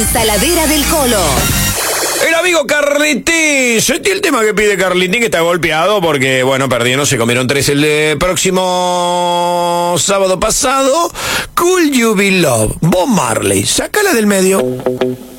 Saladera del Colo. El amigo Carlitín. Sentí el tema que pide Carlitín, que está golpeado porque, bueno, perdieron, se comieron 3 el próximo sábado pasado. Could You Be Love, Bob Marley, sácala del medio.